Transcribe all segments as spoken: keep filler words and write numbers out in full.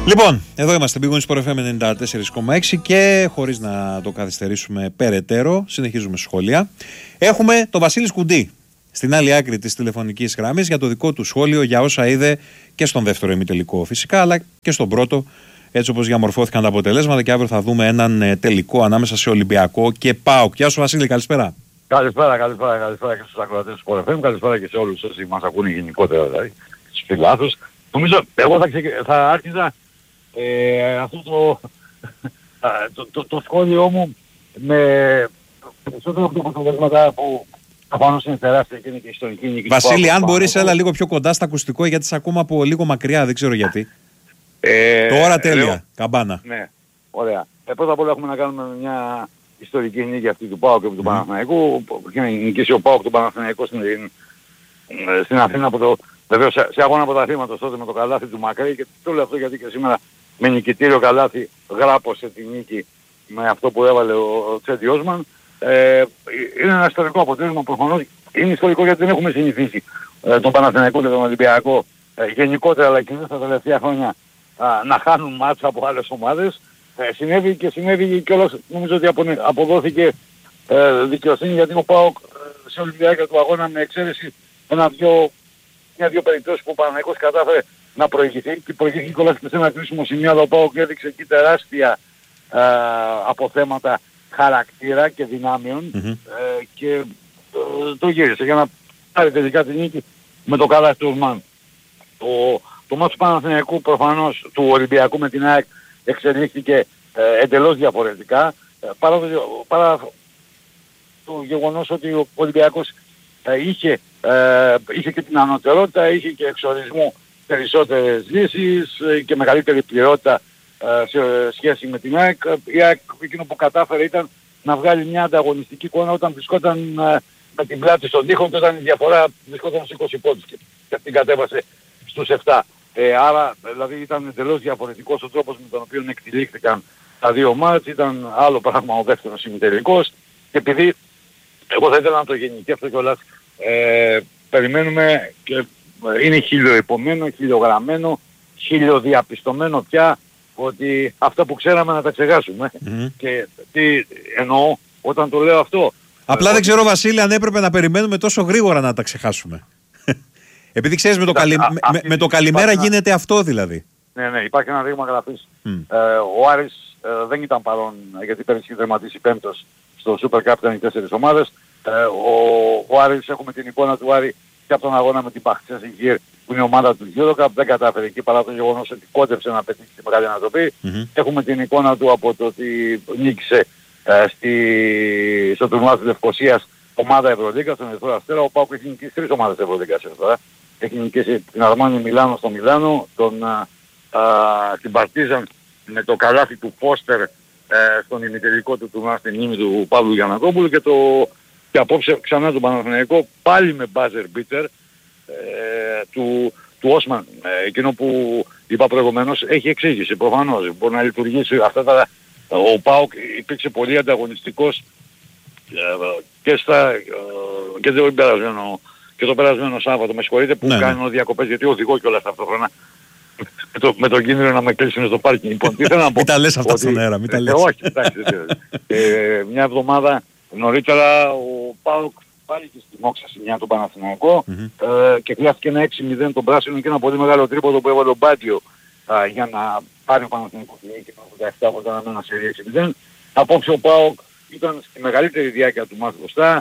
Λοιπόν, εδώ είμαστε, Big Win Sport εφ εμ ενενήντα τέσσερα κόμμα έξι και χωρίς να το καθυστερήσουμε περαιτέρω, συνεχίζουμε σχόλια. Έχουμε τον Βασίλη Σκουντή στην άλλη άκρη της τηλεφωνικής γραμμής για το δικό του σχόλιο για όσα είδε και στον δεύτερο ημιτελικό φυσικά, αλλά και στον πρώτο, έτσι όπως διαμορφώθηκαν τα αποτελέσματα, και αύριο θα δούμε έναν τελικό ανάμεσα σε Ολυμπιακό και ΠΑΟΚ. Γεια σου Βασίλη, καλησπέρα. Καλησπέρα, καλησπέρα, καλησπέρα και στους ακροατές του Sport εφ εμ, καλησπέρα και σε όλους όσοι μας ακούνε γενικότερα, δηλαδή, στους φιλάθους. Νομίζω, εγώ θα, ξεκ... θα άρχιζα ε, αυτό το, το, το, το σχόλιο μου με περισσότερο από τα αποτελέσματα που προφανώς είναι τεράστια και είναι και ιστορική νίκη. Βασίλη, αν μπορείς έλα λίγο πιο κοντά στα ακουστικό, γιατί σε ακούμε από λίγο μακριά, δεν ξέρω γιατί. Ε, Τώρα τέλεια, λέω, καμπάνα. Ναι, ωραία. Ε, πρώτα απ' όλα έχουμε να κάνουμε μια ιστορική νίκη αυτή του ΠΑΟΚ και του mm. Παναθηναϊκού. Και να νικήσει ο ΠΑΟΚ του Παναθηναϊκού στην, στην Αθήνα από το, βεβαίως σε, σε αγώνα πρωταθλήματος τότε με το καλάθι του Μακρύ, και το λέω αυτό γιατί και σήμερα με νικητήριο καλάθι γράπωσε τη νίκη με αυτό που έβαλε ο, ο Τσέντι Όσμαν. Ε, είναι ένα ιστορικό αποτέλεσμα, προφανώς είναι ιστορικό γιατί δεν έχουμε συνηθίσει ε, τον Παναθηναϊκό και τον Ολυμπιακό ε, γενικότερα, αλλά και στα τελευταία χρόνια α, να χάνουν μάτσα από άλλες ομάδες. Ε, συνέβη και συνέβη και όλος, νομίζω ότι αποδόθηκε ε, δικαιοσύνη, γιατί ο ΠΑΟΚ ε, σε όλη τη διάρκεια του αγώνα, με εξαίρεση ένα-δυο, μια-δυο περιπτώσεις που ο Παναθηναϊκός κατάφερε να προηγηθεί, και προηγήθηκε κιόλας και σε ένα κρίσιμο σημείο, αλλά ο ΠΑΟΚ έδειξε εκεί τεράστια ε, αποθέματα χαρακτήρα και δυνάμεων mm-hmm. ε, και ε, το γύρισε για να πάρει τελικά την νίκη με το καλάθι του Οσμάν. Το, το μάτσο του Παναθηναϊκού, προφανώς του Ολυμπιακού με την ΑΕΚ, εξελίχθηκε ε, εντελώς διαφορετικά, ε, παρά, το, παρά το γεγονός ότι ο Ολυμπιακός ε, είχε, ε, είχε και την ανωτερότητα, είχε και εξορισμού περισσότερες λύσεις ε, και μεγαλύτερη πληρότητα ε, σε σχέση με την ΑΕΚ. Η ΑΕΚ εκείνο που κατάφερε ήταν να βγάλει μια ανταγωνιστική εικόνα όταν βρισκόταν ε, με την πλάτη στον τοίχο, και όταν η διαφορά βρισκόταν στους είκοσι πόντους και, και την κατέβασε στους επτά. Ε, άρα δηλαδή ήταν εντελώς διαφορετικός ο τρόπος με τον οποίο εκτελήχθηκαν τα δύο μάτς, ήταν άλλο πράγμα ο δεύτερος ημιτελικός, και επειδή εγώ θα ήθελα να το γενικεύσω κιόλας, ε, περιμένουμε και είναι χιλιοϋπομένο, χιλιογραμμένο, χιλιοδιαπιστωμένο πια ότι αυτά που ξέραμε να τα ξεχάσουμε. Mm-hmm. Και τι εννοώ όταν το λέω αυτό. Απλά ε, δεν ξέρω Βασίλη αν έπρεπε να περιμένουμε τόσο γρήγορα να τα ξεχάσουμε. Επειδή ξέρεις με το, καλη... α, με, με το καλημέρα ένα... γίνεται αυτό δηλαδή. Ναι, ναι, υπάρχει ένα δείγμα γραφής. Mm. Ε, ο Άρης ε, δεν ήταν παρόν, γιατί πέρυσι είχε τερματίσει πέμπτος στο Super Cup, ήταν οι τέσσερις ομάδες. Ε, ο, ο Άρης, έχουμε την εικόνα του Άρη και από τον αγώνα με την Παχτσέσσικη, που είναι η ομάδα του EuroCup, δεν κατάφερε εκεί παρά το γεγονός ότι κόντεψε να πετύχει τη μεγάλη ανατροπή. Mm-hmm. Έχουμε την εικόνα του από το ότι νίκησε ε, στη... στο τουρνουά της Λευκωσίας ομάδα Ευρωλίγκα, στον Ερυθρό Αστέρα. Ο ΠΑΟΚ έχει νικήσει τρεις ομάδες Ευρωλίγκα σε αυτό. Έχει νικήσει την Αρμάνι Μιλάνο στο Μιλάνο, τον, α, α, την Παρτίζαν με το καλάθι του Φώστερ ε, στον ημιτελικό του τουρνουά στην μνήμη του Παύλου Γιαννακόπουλου, και, το, και απόψε ξανά τον Παναθηναϊκό πάλι με buzzer beater ε, του, του Όσμαν. Ε, εκείνο που είπα προηγουμένως έχει εξήγηση προφανώς, μπορεί να λειτουργήσει αυτά τα... Ο ΠΑΟΚ υπήρξε πολύ ανταγωνιστικός ε, και, στα, ε, και το περασμένο, και το περασμένο Σάββατο, με συγχωρείτε που ναι, κάνω διακοπές γιατί οδηγώ κιόλας ταυτόχρονα με, το, με τον κίνδυνο να με κλείσουν στο πάρκινγκ. Λοιπόν, τι θέλω να πω. Μην τα λες αυτά στον αέρα, μην τα λες. Όχι, εντάξει. ε, μια εβδομάδα νωρίτερα ο ΠΑΟΚ πάλι και στη μόξα σημεία του Παναθηναϊκό mm-hmm. ε, και χρειάστηκε ένα έξι μηδέν τον πράσινο και ένα πολύ μεγάλο τρίποδο που έβαλε ο Μπάντιο ε, για να πάρει ο Παναθηναϊκός την νίκη από τα επτά από τα ένα σερί έξι μηδέν. Απόψε ο ΠΑΟΚ ήταν στη μεγαλύτερη διάρκεια του μάτς μπροστά,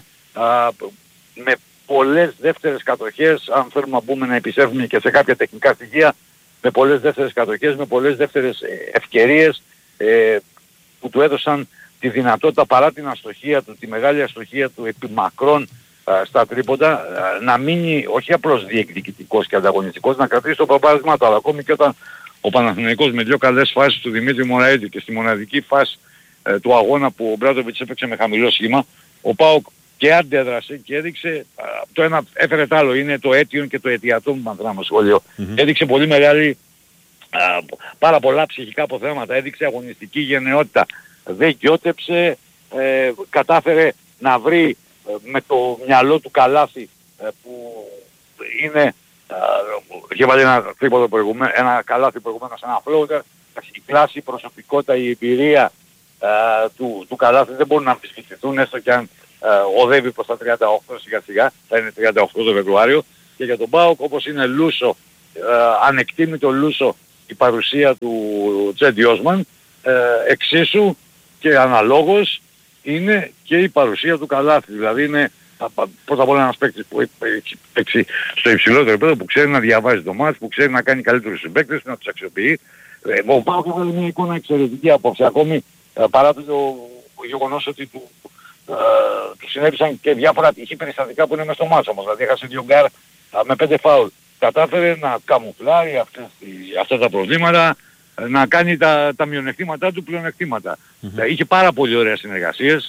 με πολλές δεύτερες κατοχές, αν θέλουμε να μπούμε να επισέρχουμε και σε κάποια τεχνικά στοιχεία, με πολλές δεύτερες κατοχές, με πολλές δεύτερες ευκαιρίες ε, που του έδωσαν τη δυνατότητα, παρά την αστοχία του, τη μεγάλη αστοχία του επί μακρόν στα τρίποντα, να μείνει όχι απλώς διεκδικητικός και ανταγωνιστικός, να κρατήσει το προπάρασμα του, αλλά ακόμη και όταν ο Παναθηναϊκός με δύο καλές φάσεις του Δημήτρη Μωραήτη και στη μοναδική φάση ε, του αγώνα που ο Μπράντοβιτς έπαιξε με χαμηλό σχήμα, ο ΠΑΟΚ και αντέδρασε και έδειξε, α, το ένα έφερε το άλλο, είναι το αίτιον και το αιτιατόν που μαντράμε σχολείο. Mm-hmm. Έδειξε πολύ μεγάλη, α, πάρα πολλά ψυχικά αποθέματα, έδειξε αγωνιστική γενναιότητα, δεν γιώτεψε, ε, κατάφερε να βρει ε, με το μυαλό του καλάθι ε, που είναι, είχε βάλει ένα τρίποδο προηγουμένως, ένα καλάθι προηγουμένως, ένα floater, η κλάση, η προσωπικότητα, η εμπειρία α, του, του Καλάθι δεν μπορούν να αμφισβητηθούν, έστω και αν α, οδεύει προς τα τριάντα οκτώ σιγά σιγά, θα είναι τριάντα οκτώ το Φεβρουάριο. Και για τον ΠΑΟΚ, όπως είναι λούσο, α, ανεκτήμητο λούσο η παρουσία του Τσέντι Όσμαν, εξίσου και αναλόγως είναι και η παρουσία του Καλάθι. Δηλαδή είναι πρώτα απ' όλα ένας παίκτης που έχει παίξει στο υψηλότερο επίπεδο, που ξέρει να διαβάζει το μάτς, που ξέρει να κάνει καλύτερους συμπαίκτες, να τους αξιοποιεί. Ο ΠΑΟΚ έβαλε μια εικόνα εξαιρετική απόψε, ακόμη παρά το γεγονός ότι του, ε, του συνέβησαν και διάφορα τυχή περιστατικά που είναι μέσα στο μάτς όμως. Δηλαδή έχασε δύο γκάρ με πέντε φάουλ. Κατάφερε να καμουφλάρει αυτές, αυτά τα προβλήματα, να κάνει τα, τα μειονεκτήματά του πλεονεκτήματα. Mm-hmm. Είχε πάρα πολύ ωραίες συνεργασίες,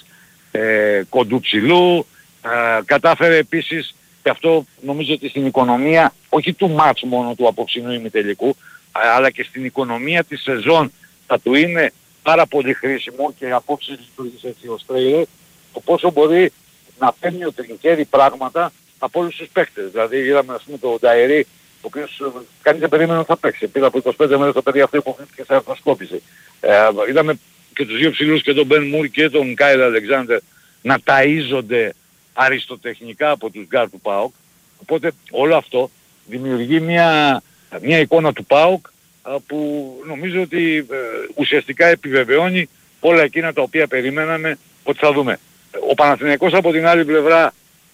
ε, κοντού ψηλού, ε, κατάφερε επίσης, και αυτό νομίζω ότι στην οικονομία, όχι του μάτς μόνο του απόψινού ημιτελικού, αλλά και στην οικονομία της σεζόν θα του είναι πάρα πολύ χρήσιμο και απόψε λειτουργήσε έτσι ως τρέιλερ, το πόσο μπορεί να παίρνει ο Τρινκέρι πράγματα από όλους τους παίκτες. Δηλαδή είδαμε ας πούμε το Νταερί, ο οποίος κανείς δεν περίμενε ότι θα παίξει. Πήρα από είκοσι πέντε μέρες το παιδί αυτό υποφέρθηκε σε αρθροσκόπηση. Ε, είδαμε και τους δύο ψηλούς, και τον Μπεν Μουρ και τον Κάιλ Αλεξάνδερ, να ταΐζονται αριστοτεχνικά από τους γκάρ του ΠΑΟΚ. Οπότε όλο αυτό δημιουργεί μια, μια εικόνα του ΠΑΟΚ που νομίζω ότι ε, ουσιαστικά επιβεβαιώνει όλα εκείνα τα οποία περιμέναμε ότι θα δούμε. Ο Παναθηναϊκός από την άλλη πλευρά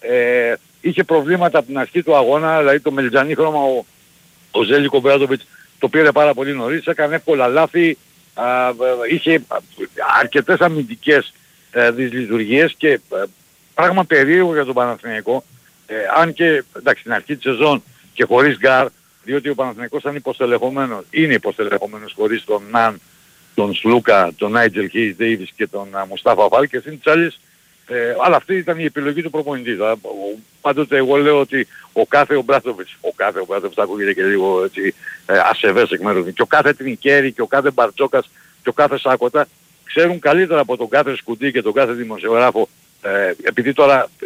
ε, είχε προβλήματα από την αρχή του αγώνα, δηλαδή το μελιτζανί χρώμα ο, ο Ζέλικο Μπράντοβιτς το πήρε πάρα πολύ νωρίς, έκανε εύκολα λάθη, α, είχε αρκετές αμυντικές ε, δυσλειτουργίες και ε, πράγμα περίεργο για τον Παναθηναϊκό, ε, αν και εντάξει στην αρχή της σεζόν και χωρίς γκάρ, διότι ο Παναθηναϊκός ήταν υποστελεχωμένος, είναι υποστελεχωμένος χωρίς τον Ναν, τον Σλούκα, τον Νάιτζελ Χέις Ντέιβις και τον uh, Μουστάφα Φάλ και στην τσάλης, ε, αλλά αυτή ήταν η επιλογή του προπονητή. Πάντοτε εγώ λέω ότι ο κάθε ο Μπράτοβιτς, ο κάθε ο Μπράτοβιτς θα ακούγεται και λίγο έτσι ε, ασεβές εκ μέρους του, και ο κάθε Τρινκέρι και ο κάθε Μπαρτζόκας και ο κάθε Σάκοτα ξέρουν καλύτερα από τον κάθε Σκουντή και τον κάθε δημοσιογράφο, ε, επειδή τώρα ε,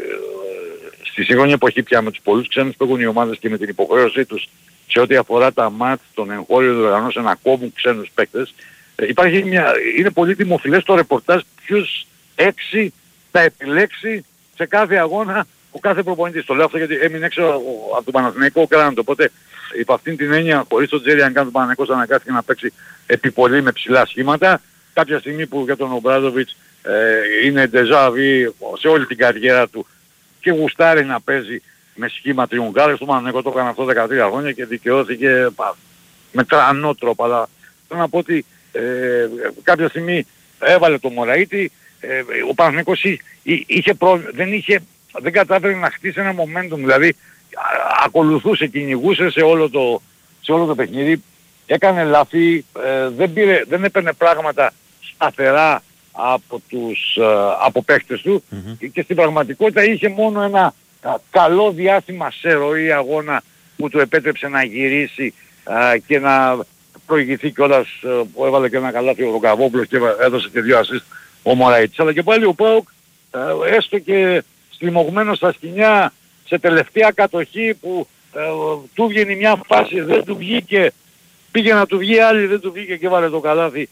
στη σύγχρονη εποχή πια με τους πολλούς ξένους που έχουν οι ομάδες και με την υποχρέωσή τους σε ό,τι αφορά τα μάτς των εγχώριων οργανώσεων να κόβουν ξένους παίκτες, ε, υπάρχει μια, είναι πολύ δημοφιλές το ρεπορτάζ ποιους έξι θα επιλέξει σε κάθε αγώνα ο κάθε προπονητής. Το λέω αυτό γιατί έμεινε έξω από τον Παναθηναϊκό ο Κράντο. Οπότε υπ' αυτήν την έννοια, χωρίς τον Τζέρι Αγκάν, ο Παναθηναϊκός αναγκάστηκε να παίξει επιπολή με ψηλά σχήματα. Κάποια στιγμή που για τον Ομπράδοβιτς ε, είναι ντεζάβι σε όλη την καριέρα του και γουστάρει να παίζει με σχήμα τριουγκάρες, του Παναθηναϊκό το έκανε αυτό δεκατρία χρόνια και δικαιώθηκε με τρανό τρόπο. Αλλά θέλω να πω ότι ε, κάποια στιγμή έβαλε το Μωραΐτη, ε, ο Παναθηναϊκός είχε πρόβλημα, δεν, είχε, δεν κατάφερε να χτίσει ένα momentum, δηλαδή α, ακολουθούσε, κυνηγούσε σε όλο το, σε όλο το παιχνίδι, έκανε λάθη, ε, δεν, πήρε, δεν έπαιρνε πράγματα σταθερά από τους ε, από παίχτες του mm-hmm. και στην πραγματικότητα είχε μόνο ένα α, καλό διάστημα σε ροή αγώνα που του επέτρεψε να γυρίσει α, και να προηγηθεί κιόλας, που έβαλε και ένα καλάθι ο Ροκαβόπουλος και έδωσε και δύο ασίστ ο Μωραΐτης. Αλλά και πάλι ο ΠΑΟΚ ε, έστω και στριμωγμένος στα σκοινιά σε τελευταία κατοχή που ε, του βγαίνει μια φάση, δεν του βγήκε, πήγε να του βγει άλλη, δεν του βγήκε και βάλε το καλάθι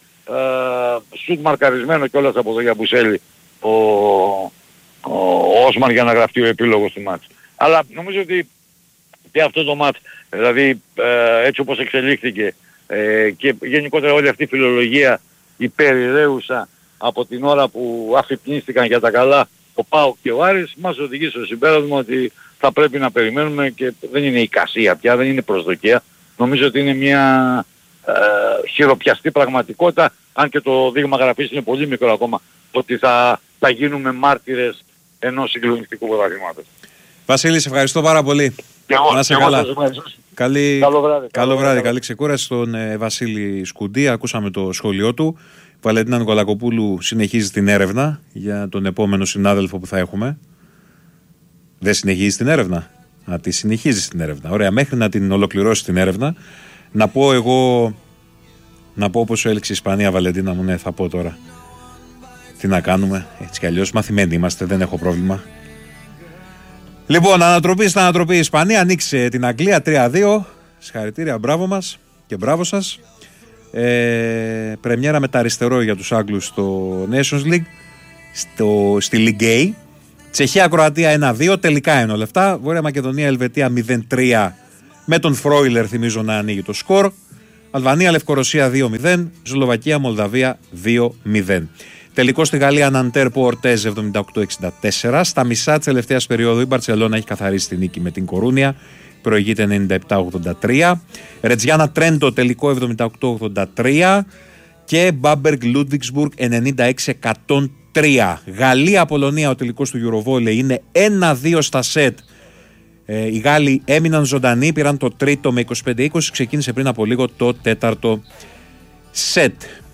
ε, σουτ μαρκαρισμένο κιόλας από το Γιαμπουσέλη ο, ο, ο Όσμαν για να γραφτεί ο επίλογος του μάτς. Αλλά νομίζω ότι και αυτό το μάτς, δηλαδή ε, έτσι όπως εξελίχθηκε ε, και γενικότερα όλη αυτή η φιλολογία υπερηρέουσα από την ώρα που αφυπνίστηκαν για τα καλά ο ΠΑΟΚ και ο Άρης, μας οδηγεί στο συμπέρασμα ότι θα πρέπει να περιμένουμε και δεν είναι εικασία πια, δεν είναι προσδοκία. Νομίζω ότι είναι μια ε, χειροπιαστή πραγματικότητα, αν και το δείγμα γραφής είναι πολύ μικρό ακόμα, ότι θα, θα γίνουμε μάρτυρες ενός συγκλονιστικού πρωταθλήματος. Βασίλη, σε ευχαριστώ πάρα πολύ. Και εγώ, να σε και καλά. Εγώ καλή, καλό βράδυ. Καλό βράδυ, καλή ξεκούραση στον ε, Βασίλη Σκουντή. Ακούσαμε το σχόλιο του. Η Βαλεντίνα Νικολακοπούλου συνεχίζει την έρευνα για τον επόμενο συνάδελφο που θα έχουμε. Δεν συνεχίζει την έρευνα. Να τη συνεχίζει την έρευνα. Ωραία, μέχρι να την ολοκληρώσει την έρευνα. Να πω εγώ, να πω όπως έλεξε η Ισπανία, Βαλεντίνα μου, ναι, θα πω τώρα. Τι να κάνουμε, έτσι κι αλλιώς μαθημένοι είμαστε, δεν έχω πρόβλημα. Λοιπόν, ανατροπή στην ανατροπή η Ισπανία, ανοίξε την Αγγλία τρία δύο. Συγχαρητήρια, μπράβο μας και μπράβο σας. Ε, πρεμιέρα με τα αριστερό για τους Άγγλους στο Nations League, στο, στη League A. Τσεχία-Κροατία ένα δύο, τελικά είναι όλα αυτά. Βόρεια Μακεδονία-Ελβετία μηδέν τρία με τον Φρόιλερ, θυμίζω, να ανοίγει το σκορ. Αλβανία-Λευκορωσία δύο μηδέν, Σλοβακία-Μολδαβία δύο μηδέν. Τελικό στη Γαλλία, Ναντέρ Πορτέζ εβδομήντα οκτώ εξήντα τέσσερα. Στα μισά της τελευταίας περίοδου η Μπαρτσελώνα έχει καθαρίσει τη νίκη με την Κορούνια. Προηγείται ενενήντα επτά ογδόντα τρία. Ρετζιάνα Τρέντο τελικό εβδομήντα οκτώ ογδόντα τρία. Και Μπάμπεργκ Λούντβιξμπουργκ ενενήντα έξι εκατόν τρία. Γαλλία-Πολωνία ο τελικός του Eurovolley είναι ένα δύο στα σετ. Ε, οι Γάλλοι έμειναν ζωντανοί, πήραν το τρίτο με είκοσι πέντε είκοσι. Ξεκίνησε πριν από λίγο το τέταρτο σετ.